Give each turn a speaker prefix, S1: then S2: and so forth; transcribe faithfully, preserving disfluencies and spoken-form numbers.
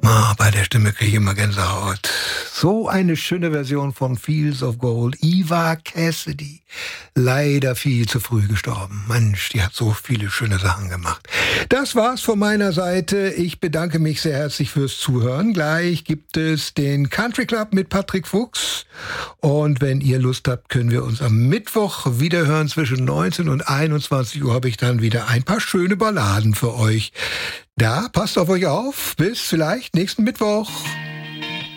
S1: Ah, bei der Stimme kriege ich immer Gänsehaut. So eine schöne Version von Fields of Gold. Eva Cassidy. Leider viel zu früh gestorben. Mensch, die hat so viele schöne Sachen gemacht. Das war's von meiner Seite. Ich bedanke mich sehr herzlich fürs Zuhören. Gleich gibt es den Country Club mit Patrick Fuchs. Und wenn ihr Lust habt, können wir uns am Mittwoch wiederhören. Zwischen neunzehn und einundzwanzig Uhr habe ich dann wieder ein paar schöne Balladen für euch. Da, passt auf euch auf. Bis vielleicht nächsten Mittwoch.